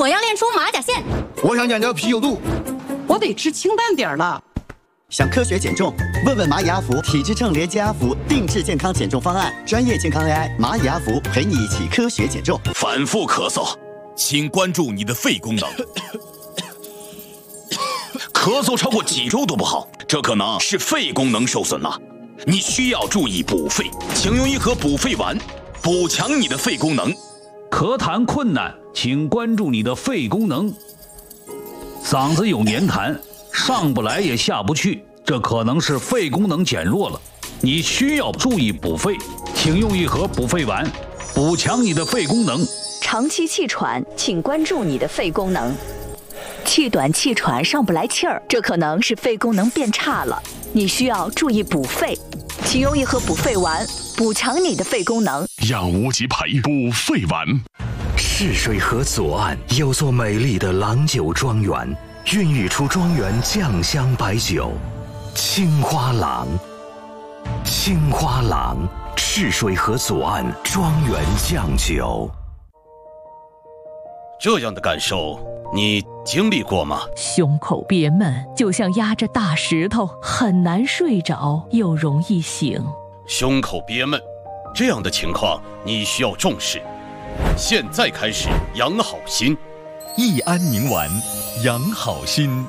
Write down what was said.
我要练出马甲线。 我想减掉啤酒肚。 我得吃清淡点了。 想科学减重？问问蚂蚁阿福体脂秤连接阿福定制健康减重方案，专业健康 AI 蚂蚁阿福陪你一起科学减重。 反复咳嗽，请关注你的肺功能。咳嗽超过几周都不好，这可能是肺功能受损了。你需要注意补肺，请用一盒补肺丸，补强你的肺功能。 咳痰困难，请关注你的肺功能。嗓子有黏痰，上不来也下不去，这可能是肺功能减弱了。你需要注意补肺，请用一盒补肺丸，补强你的肺功能。 长期气喘，请关注你的肺功能。气短气喘上不来气儿，这可能是肺功能变差了，你需要注意补肺，请用一盒补肺丸，补强你的肺功能。 养无极培补肺丸。 泗水河左岸有座美丽的郎酒庄园，孕育出庄园酱香白酒青花郎。青花郎，泗水河左岸庄园酱酒。 这样的感受你经历过吗？ 胸口憋闷，就像压着大石头，很难睡着，又容易醒。 胸口憋闷，这样的情况你需要重视。现在开始养好心， 益安宁丸，养好心。